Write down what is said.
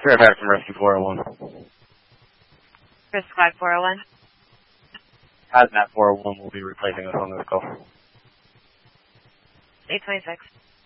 Straight back from Rescue 401. Risk Flag 401. Hazmat 401 will be replacing us on this call. 826.